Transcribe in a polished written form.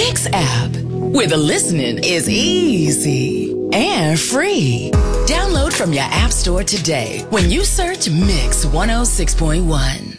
Mix app, where the listening is easy and free. Download from your app store today when you search Mix 106.1.